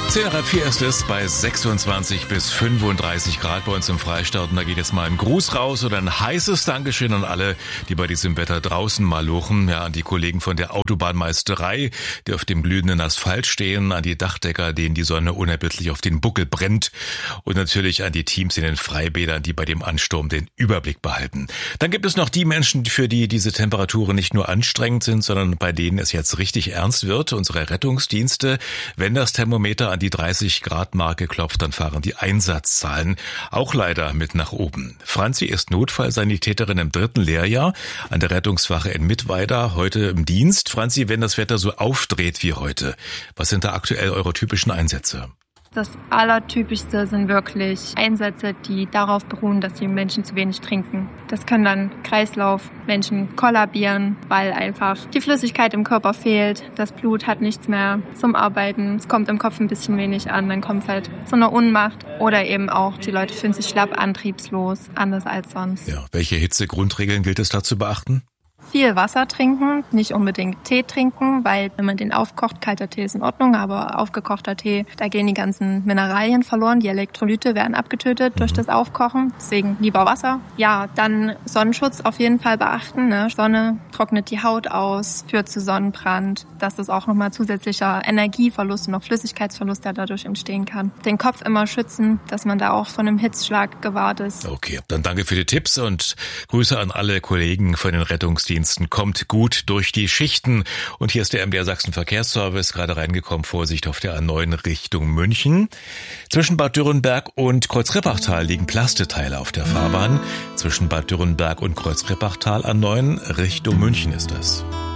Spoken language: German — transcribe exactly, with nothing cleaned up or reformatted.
zehn Uhr vier ist es bei sechsundzwanzig bis fünfunddreißig Grad bei uns im Freistaat. Und da geht jetzt mal ein Gruß raus oder ein heißes Dankeschön an alle, die bei diesem Wetter draußen malochen. Ja, an die Kollegen von der Autobahnmeisterei, die auf dem glühenden Asphalt stehen, an die Dachdecker, denen die Sonne unerbittlich auf den Buckel brennt. Und natürlich an die Teams in den Freibädern, die bei dem Ansturm den Überblick behalten. Dann gibt es noch die Menschen, für die diese Temperaturen nicht nur anstrengend sind, sondern bei denen es jetzt richtig ernst wird. Unsere Rettungsdienste, wenn das Thermometer an die dreißig Grad Marke klopft, dann fahren die Einsatzzahlen auch leider mit nach oben. Franzi ist Notfallsanitäterin im dritten Lehrjahr an der Rettungswache in Mittweida, heute im Dienst. Franzi, wenn das Wetter so aufdreht wie heute, was sind da aktuell eure typischen Einsätze? Das Allertypischste sind wirklich Einsätze, die darauf beruhen, dass die Menschen zu wenig trinken. Das können dann Kreislauf, Menschen kollabieren, weil einfach die Flüssigkeit im Körper fehlt. Das Blut hat nichts mehr zum Arbeiten. Es kommt im Kopf ein bisschen wenig an, dann kommt es halt zu einer Unmacht. Oder eben auch, die Leute fühlen sich schlapp, antriebslos, anders als sonst. Ja, welche Hitzegrundregeln gilt es da zu beachten? Viel Wasser trinken, nicht unbedingt Tee trinken, weil wenn man den aufkocht, kalter Tee ist in Ordnung, aber aufgekochter Tee, da gehen die ganzen Mineralien verloren, die Elektrolyte werden abgetötet mhm. durch das Aufkochen, deswegen lieber Wasser. Ja, dann Sonnenschutz auf jeden Fall beachten, ne? Sonne trocknet die Haut aus, führt zu Sonnenbrand, dass es auch nochmal zusätzlicher Energieverlust und auch Flüssigkeitsverlust, der dadurch entstehen kann. Den Kopf immer schützen, dass man da auch von einem Hitzschlag gewahrt ist. Okay, dann danke für die Tipps und Grüße an alle Kollegen von den Rettungsdiensten. Kommt gut durch die Schichten. Und hier ist der M D R Sachsen Verkehrsservice gerade reingekommen. Vorsicht auf der A neun Richtung München. Zwischen Bad Dürrenberg und Kreuz-Rippachtal liegen Plasteteile auf der Fahrbahn. Zwischen Bad Dürrenberg und Kreuz-Rippachtal A neun Richtung München ist das.